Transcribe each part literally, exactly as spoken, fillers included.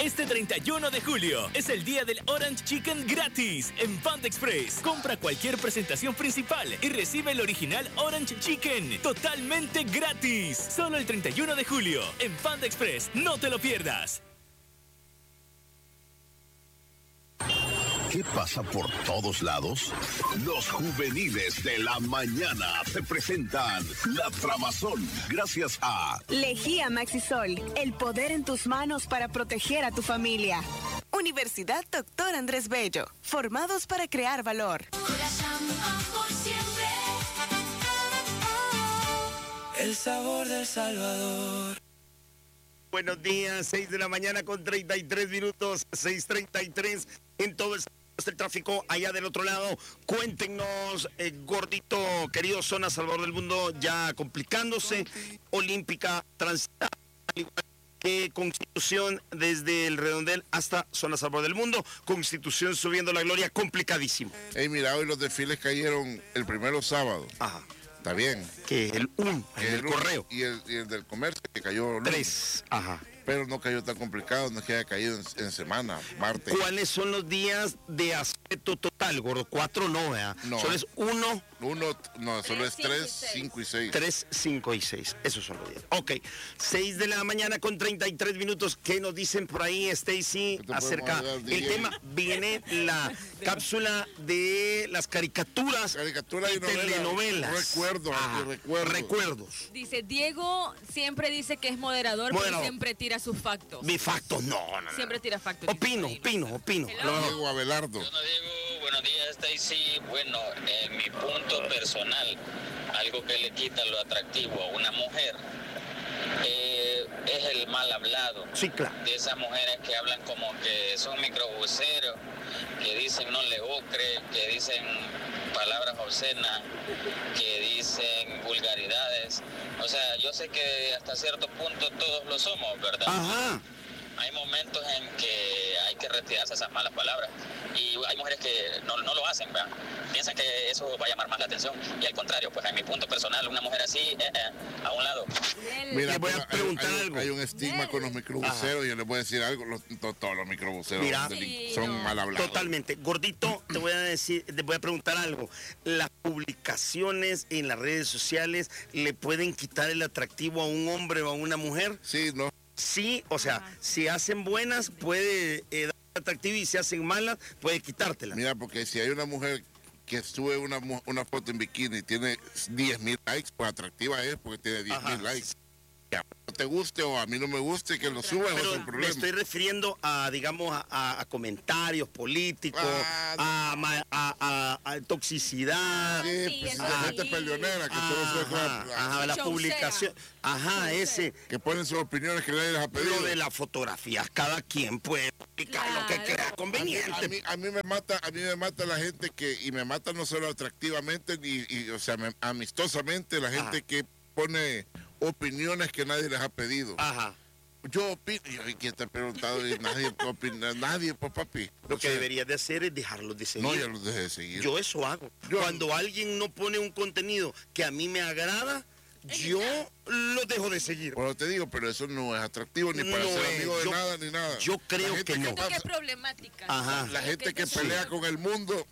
Este treinta y uno de julio es el día del Orange Chicken gratis en Panda Express. Compra cualquier presentación principal y recibe el original Orange Chicken totalmente gratis. Solo el treinta y uno de julio en Panda Express. No te lo pierdas. ¿Qué pasa por todos lados? Los juveniles de la mañana te presentan La Trabazón, gracias a Lejía Maxisol, el poder en tus manos para proteger a tu familia. Universidad Doctor Andrés Bello, formados para crear valor. El sabor del Salvador. Buenos días, seis de la mañana con treinta y tres minutos, seis treinta y tres en todo el... el tráfico allá del otro lado. Cuéntenos, eh, gordito, querido, zona Salvador del Mundo ya complicándose, Olímpica transitada, al igual que Constitución desde el Redondel hasta zona Salvador del Mundo, Constitución subiendo la gloria, complicadísimo. Hey, mira, hoy los desfiles cayeron el primero sábado. Ajá. Está bien. Que el un, el, el correo. Y el, y el del comercio que cayó lunes. Tres. Ajá. Pero no cayó tan complicado, no es que haya caído en, en semana, martes. ¿Cuáles son los días de aspecto total, gordo? Cuatro no, ¿verdad? No. Solo es uno. Uno, no, solo es tres, cinco y seis. Tres, cinco y seis. Esos son los días. Ok. Seis de la mañana con treinta y tres minutos. ¿Qué nos dicen por ahí, Stacy, acerca? El tema viene la cápsula de las caricaturas, Caricatura y, y novela. telenovelas. Recuerdo, Ah, recuerdos. recuerdos. Dice, Diego siempre dice que es moderador, Moderador. pero siempre tira sus factos. Mi facto, no, no, no. Siempre tira factos. Opino, opino, opino. Hello. Diego Abelardo. Bueno, Diego, buenos días, Stacy. Bueno, en mi punto personal, algo que le quita lo atractivo a una mujer eh, es el mal hablado. Sí, claro. De esas mujeres que hablan como que son microbuseros, que dicen no le ocre, que dicen palabras obscenas, que dicen vulgaridades. O sea, yo sé que hasta cierto punto todos lo somos, ¿verdad? Ajá. Hay momentos en que hay que retirarse esas malas palabras y hay mujeres que no, no lo hacen, ¿verdad? Piensan que eso va a llamar más la atención y al contrario, pues en mi punto personal, una mujer así, eh, eh, a un lado. Mira, Le voy a hay- preguntar hay, algo. Hay un estigma con los microbuseros y yo les voy a decir algo, los, to- todos los microbuseros Mira. son, Sí, son no. mal hablados. Totalmente. Gordito, te voy a decir, te voy a preguntar algo. Las publicaciones en las redes sociales le pueden quitar el atractivo a un hombre o a una mujer. Sí, no. Sí, o sea, Ajá. si hacen buenas puede eh, dar atractivo y si hacen malas puede quitártela. Mira, porque si hay una mujer que sube una, mu- una foto en bikini y tiene diez mil likes, pues atractiva es porque tiene diez mil Ajá. likes. Que a mí no te guste o a mí no me guste, que lo suba es Pero otro me problema. estoy refiriendo a, digamos, a, a- a comentarios políticos, Ah, a, ma- a- a- a toxicidad. Sí, Sí, pues eso la sí. gente peleonera que solo se Ajá, deja- ajá, la Showcera. publicación. Ajá, ese. que ponen sus opiniones que nadie les ha pedido. Lo de las fotografías, cada quien puede publicar lo que Claro. crea A mí, conveniente. a mí- a mí me mata, a mí me mata la gente que, y me mata no solo atractivamente, ni, y, o sea, me- amistosamente, la gente Ajá. que pone opiniones que nadie les ha pedido. Ajá. Yo opino, y ¿quién te ha preguntado? Y nadie opina, nadie, pues papi. Lo O que sea, deberías de hacer es dejarlos de seguir. no, ya los dejé de seguir. Yo eso hago. Yo- Cuando alguien no pone un contenido que a mí me agrada, yo lo dejo de seguir. Bueno, te digo, pero eso no es atractivo ni para No ser es. amigo de Yo- nada ni nada. yo creo La gente que no. Siento que pasa- es problemática. Ajá. La gente que te- pelea con el mundo,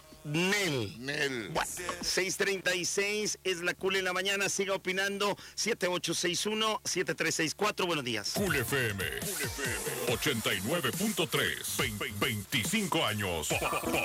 Nel. Nel. Bueno, seis treinta y seis es la Cool en la mañana. Siga opinando. siete ocho seis uno, siete tres seis cuatro. Buenos días. Cool F M, ochenta y nueve punto tres, veinticinco años. Pa- pa-